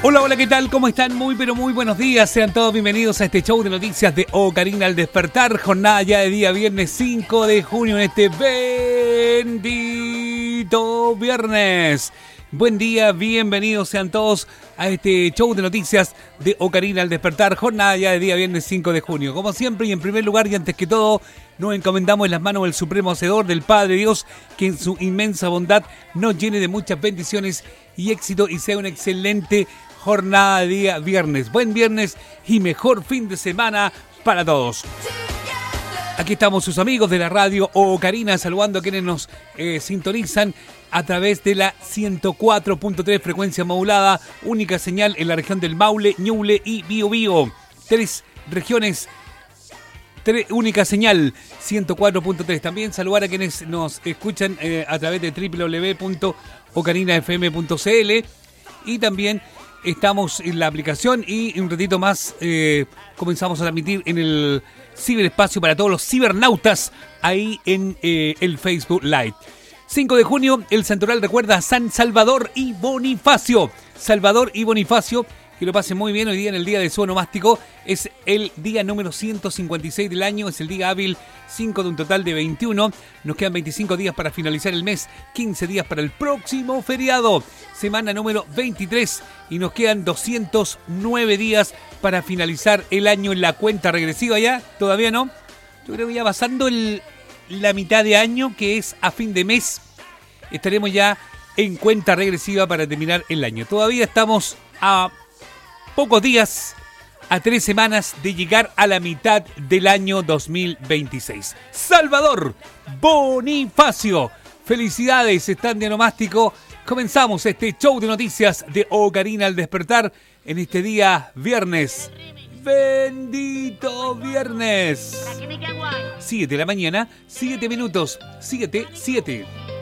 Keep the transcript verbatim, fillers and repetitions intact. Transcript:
Hola, hola, ¿qué tal? ¿Cómo están? Muy, pero muy buenos días. Sean todos bienvenidos a este show de noticias de Ocarina al despertar. Jornada ya de día viernes cinco de junio en este bendito viernes. Buen día, bienvenidos sean todos a este show de noticias de Ocarina al despertar. Jornada ya de día viernes cinco de junio. Como siempre y en primer lugar y antes que todo, nos encomendamos en las manos del Supremo Hacedor, del Padre Dios, que en su inmensa bondad nos llene de muchas bendiciones y éxito y sea un excelente jornada de día viernes. Buen viernes y mejor fin de semana para todos. Aquí estamos sus amigos de la radio Ocarina, saludando a quienes nos eh, sintonizan a través de la ciento cuatro punto tres frecuencia modulada, única señal en la región del Maule, Ñuble y Biobío. Tres regiones, tres, única señal, ciento cuatro punto tres. También saludar a quienes nos escuchan eh, a través de doble u doble u doble u punto ocarina f m punto c l y también estamos en la aplicación y un ratito más eh, comenzamos a transmitir en el ciberespacio para todos los cibernautas ahí en eh, el Facebook Live. cinco de junio, el Santoral recuerda a San Salvador y Bonifacio. Salvador y Bonifacio, que lo pasen muy bien hoy día en el día de su onomástico. Es el día número ciento cincuenta y seis del año, es el día hábil cinco de un total de veintiuno. Nos quedan veinticinco días para finalizar el mes, quince días para el próximo feriado. Semana número veintitrés y nos quedan doscientos nueve días para finalizar el año en la cuenta regresiva ya. ¿Todavía no? Yo creo que ya pasando el, la mitad de año, que es a fin de mes, estaremos ya en cuenta regresiva para terminar el año. Todavía estamos a pocos días, a tres semanas de llegar a la mitad del año dos mil veintiséis. Salvador Bonifacio, felicidades, están de onomástico. Comenzamos este show de noticias de Ocarina al despertar en este día viernes. Bendito viernes. siete de la mañana, siete minutos, siete, siete.